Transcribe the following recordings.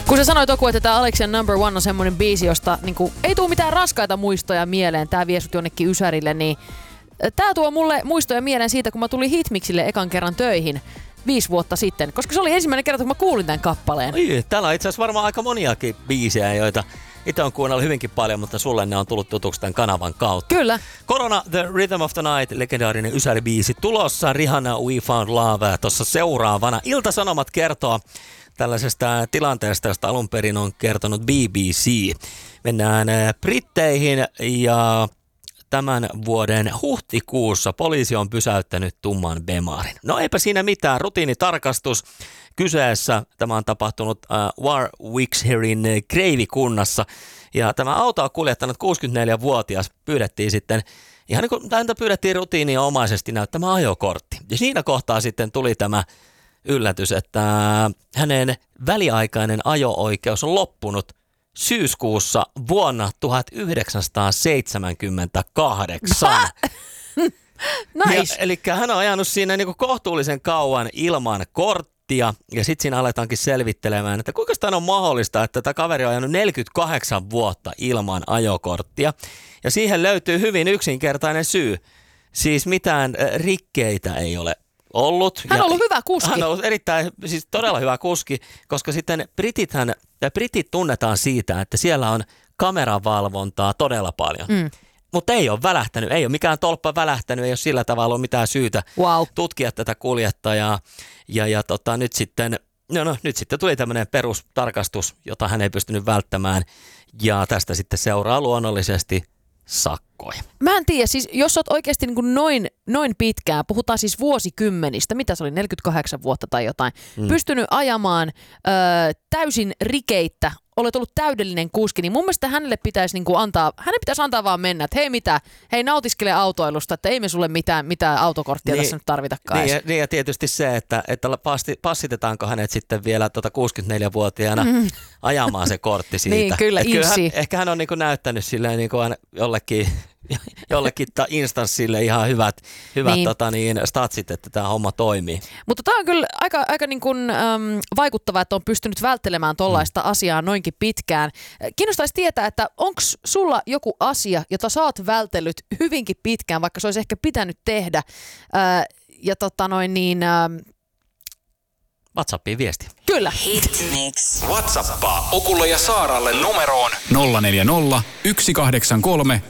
Kun sä sanoit Oku, että tää Alexian Number One on semmonen biisi, josta niinku, ei tule mitään raskaita muistoja mieleen, tää vie sut jonnekin ysärille, niin tää tuo mulle muistoja mieleen siitä, kun mä tulin Hitmixille ekan kerran töihin 5 vuotta sitten, koska se oli ensimmäinen kerta, kun mä kuulin tämän kappaleen. Täällä on itse asiassa varmaan aika moniakin biisejä, joita itse on kuunnellut hyvinkin paljon, mutta sulle ne on tullut tutuksi tämän kanavan kautta. Kyllä. Corona, The Rhythm of the Night, legendaarinen ysäribiisi tulossa. Rihanna, We Found Love tuossa seuraavana. Ilta-Sanomat kertoo tällaisesta tilanteesta, josta alun perin on kertonut BBC. Mennään Britteihin ja tämän vuoden huhtikuussa poliisi on pysäyttänyt tumman Bemarin. No eipä siinä mitään, rutiinitarkastus kyseessä. Tämä on tapahtunut Warwickshirein Kreivikunnassa. Ja tämä autoa kuljettanut 64-vuotias pyydettiin sitten, ihan niin kuin häntä pyydettiin rutiininomaisesti näyttämään ajokortti. Ja siinä kohtaa sitten tuli tämä yllätys, että hänen väliaikainen ajo-oikeus on loppunut syyskuussa vuonna 1978. Nice. Eli hän on ajanut siinä niin kuin kohtuullisen kauan ilman korttia ja sitten siinä aletaankin selvittelemään, että kuinka tämä on mahdollista, että tämä kaveri on ajanut 48 vuotta ilman ajokorttia. Ja siihen löytyy hyvin yksinkertainen syy. Siis mitään rikkeitä ei ole ollut. Hän on ollut hyvä kuski. Hän on ollut erittäin, siis todella hyvä kuski, koska sitten britit tunnetaan siitä, että siellä on kameravalvontaa todella paljon. Mutta ei ole välähtänyt, ei ole mikään tolppa välähtänyt, ei ole sillä tavalla ole mitään syytä tutkia tätä kuljettajaa. Ja nyt sitten tuli tämmöinen perustarkastus, jota hän ei pystynyt välttämään ja tästä sitten seuraa luonnollisesti sakkoja. Mä en tiedä, siis jos oot oikeasti niin kuin noin pitkään, puhutaan siis vuosikymmenistä, mitä se oli, 48 vuotta tai jotain, pystynyt ajamaan täysin rikeittä, olet ollut täydellinen kuski, niin mun mielestä hänen pitäisi antaa vaan mennä, että hei nautiskele autoilusta, että ei me sulle mitään autokorttia tässä nyt tarvitakaan. Niin ja tietysti se, että passitetaanko hänet sitten vielä 64-vuotiaana ajamaan se kortti siitä. Niin, kyllä, ehkä hän on niin kuin näyttänyt silleen niin kuin jollekin instanssille ihan hyvät statsit, että tämä homma toimii. Mutta tämä on kyllä aika niin kuin, vaikuttavaa, että on pystynyt välttelemään tollaista asiaa noinkin pitkään. Kiinnostaisi tietää, että onko sulla joku asia, jota sä oot vältellyt hyvinkin pitkään, vaikka se olisi ehkä pitänyt tehdä. WhatsAppiin viesti. Kyllä. Hitmix. WhatsAppaa Okulle ja Saaralle numeroon 040 183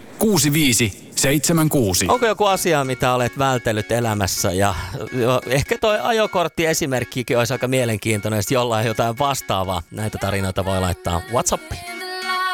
6576. Onko joku asia, mitä olet vältellyt elämässä? Ja ehkä toi ajokortti-esimerkkikin olisi aika mielenkiintoinen, jos jollain jotain vastaavaa. Näitä tarinoita voi laittaa WhatsAppiin.